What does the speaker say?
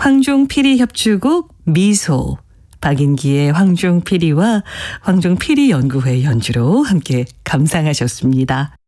황종필이 협주곡 미소, 박인기의 황종필이와 황종필이 연구회 연주로 함께 감상하셨습니다.